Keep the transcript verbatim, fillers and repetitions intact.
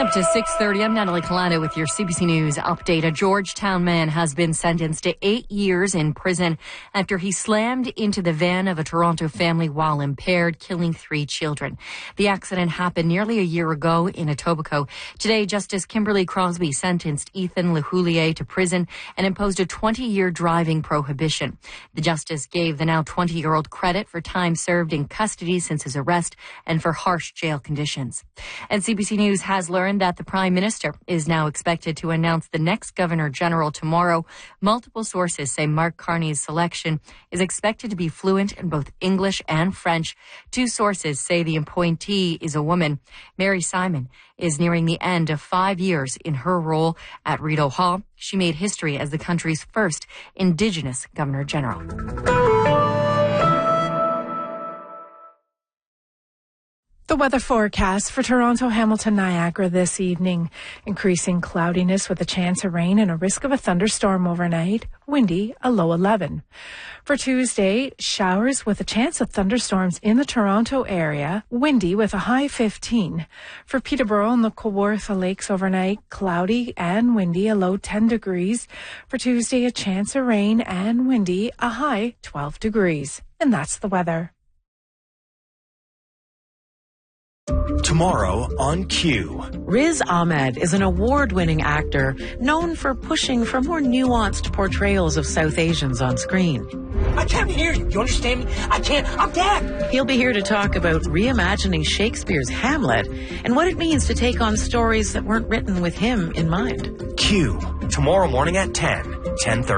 Up to six thirty, I'm Natalie Colano with your C B C News update. A Georgetown man has been sentenced to eight years in prison after he slammed into the van of a Toronto family while impaired, killing three children. The accident happened nearly a year ago in Etobicoke. Today, Justice Kimberly Crosby sentenced Ethan LeHoulier to prison and imposed a twenty-year driving prohibition. The justice gave the now twenty-year-old credit for time served in custody since his arrest and for harsh jail conditions. And C B C News has learned that the Prime Minister is now expected to announce the next Governor General tomorrow. Multiple sources say Mark Carney's selection is expected to be fluent in both English and French. Two sources say the appointee is a woman. Mary Simon is nearing the end of five years in her role at Rideau Hall. She made history as the country's first Indigenous Governor General. The weather forecast for Toronto, Hamilton, Niagara this evening. Increasing cloudiness with a chance of rain and a risk of a thunderstorm overnight. Windy, a low eleven. For Tuesday, showers with a chance of thunderstorms in the Toronto area. Windy with a high fifteen. For Peterborough and the Kawartha Lakes overnight, cloudy and windy, a low ten degrees. For Tuesday, a chance of rain and windy, a high twelve degrees. And that's the weather. Tomorrow on Q. Riz Ahmed is an award-winning actor known for pushing for more nuanced portrayals of South Asians on screen. I can't hear you. You understand me? I can't. I'm deaf. He'll be here to talk about reimagining Shakespeare's Hamlet and what it means to take on stories that weren't written with him in mind. Q. Tomorrow morning at ten, ten thirty.